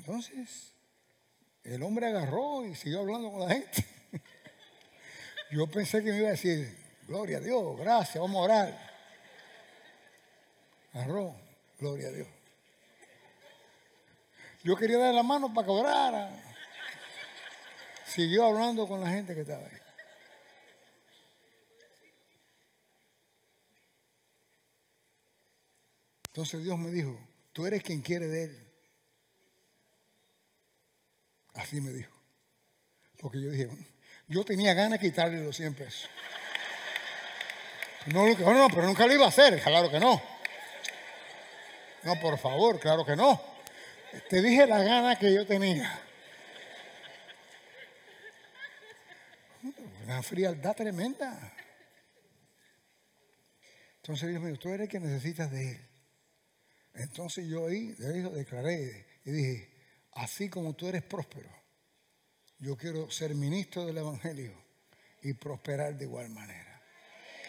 Entonces, el hombre agarró y siguió hablando con la gente. Yo pensé que me iba a decir, gloria a Dios, gracias, vamos a orar. Agarró, gloria a Dios. Yo quería dar la mano para que orara. Siguió hablando con la gente que estaba ahí. Entonces Dios me dijo, tú eres quien quiere de él. Así me dijo. Porque yo dije, yo tenía ganas de quitarle los 100 pesos. No, pero nunca lo iba a hacer, claro que no. No, por favor, claro que no. Te dije la gana que yo tenía. Una frialdad tremenda. Entonces Dios me dijo, tú eres quien necesitas de él. Entonces yo ahí declaré y dije, así como tú eres próspero, yo quiero ser ministro del Evangelio y prosperar de igual manera.